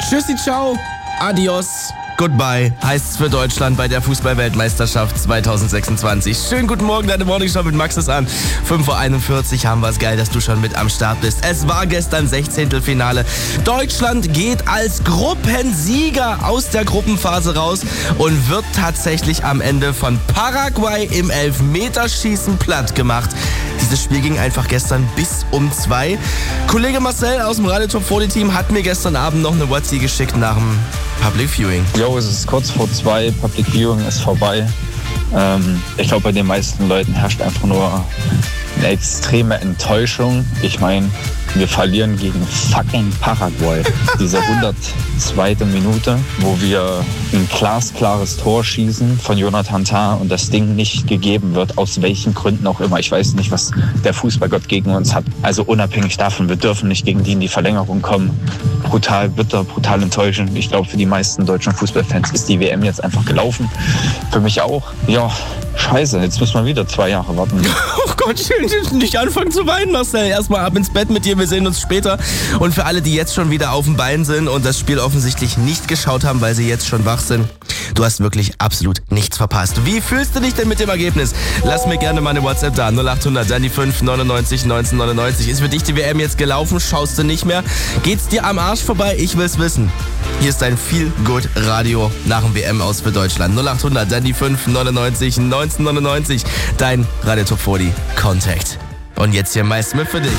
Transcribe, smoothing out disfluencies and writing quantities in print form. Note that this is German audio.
Tschüssi, ciao, adios, goodbye, heißt's für Deutschland bei der Fußball-Weltmeisterschaft 2026. Schönen guten Morgen, deine Morningshow mit Max ist an. 5:41 Uhr haben wir's. Geil, dass du schon mit am Start bist. Es war gestern 16. Finale. Deutschland geht als Gruppensieger aus der Gruppenphase raus und wird tatsächlich am Ende von Paraguay im Elfmeterschießen platt gemacht. Dieses Spiel ging einfach gestern bis um 2. Kollege Marcel aus dem Radio Top 40 Team hat mir gestern Abend noch eine WhatsApp geschickt nach dem Public Viewing. Jo, es ist kurz vor 2, Public Viewing ist vorbei. Ich glaube, bei den meisten Leuten herrscht einfach nur eine extreme Enttäuschung. Ich meine, wir verlieren gegen fucking Paraguay. Diese 102. Minute, wo wir ein glasklares Tor schießen von Jonathan Tah und das Ding nicht gegeben wird, aus welchen Gründen auch immer. Ich weiß nicht, was der Fußballgott gegen uns hat. Also unabhängig davon, wir dürfen nicht gegen die in die Verlängerung kommen. Brutal bitter, brutal enttäuschend. Ich glaube, für die meisten deutschen Fußballfans ist die WM jetzt einfach gelaufen. Für mich auch. Ja, scheiße, jetzt müssen wir wieder 2 Jahre warten. Oh Gott, schön, nicht anfangen zu weinen, Marcel. Erstmal ab ins Bett mit dir, wir sehen uns später. Und für alle, die jetzt schon wieder auf dem Bein sind und das Spiel offensichtlich nicht geschaut haben, weil sie jetzt schon wach sind, du hast wirklich absolut nichts verpasst. Wie fühlst du dich denn mit dem Ergebnis? Lass mir gerne mal eine WhatsApp da. 0800 dann die 5 99 19 99. Ist für dich die WM jetzt gelaufen? Schaust du nicht mehr? Geht's dir am Arsch vorbei? Ich will's wissen. Hier ist dein Feel-Good-Radio nach dem WM aus für Deutschland. 0800 dann die 5 99 19 99. Dein Radio Top 40 Contact. Und jetzt hier meist mit für dich.